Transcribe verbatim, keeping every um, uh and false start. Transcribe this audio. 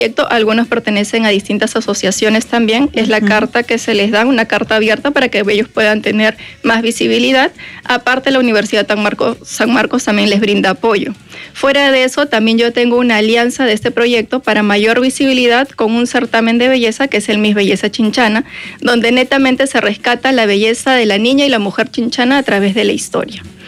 Algunos pertenecen a distintas asociaciones también. Es la uh-huh. carta que se les da, una carta abierta para que ellos puedan tener más visibilidad. Aparte, la Universidad San Marcos, San Marcos también les brinda apoyo. Fuera de eso, también yo tengo una alianza de este proyecto para mayor visibilidad con un certamen de belleza que es el Miss Belleza Chinchana, donde netamente se rescata la belleza de la niña y la mujer chinchana a través de la historia.